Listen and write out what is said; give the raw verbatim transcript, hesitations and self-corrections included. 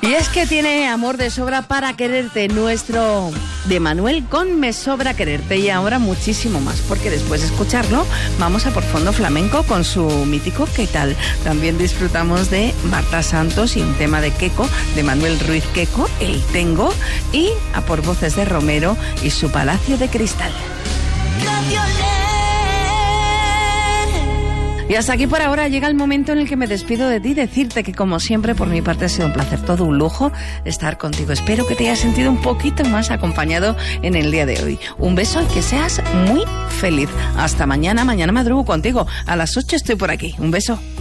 Y es que tiene amor de sobra para quererte, nuestro de Manuel con Me Sobra Quererte, y ahora muchísimo más, porque después de escucharlo vamos a por Fondo Flamenco con su mítico ¿Qué tal? También disfrutamos de Marta Santos y un tema de Queco, de Manuel Ruiz Queco, El Tengo, y a por voces de Romero y su Palacio de Cristal. Y hasta aquí por ahora llega el momento en el que me despido de ti, decirte que como siempre por mi parte ha sido un placer, todo un lujo estar contigo. Espero que te hayas sentido un poquito más acompañado en el día de hoy. Un beso y que seas muy feliz. Hasta mañana, mañana madrugo contigo. A las ocho estoy por aquí. Un beso.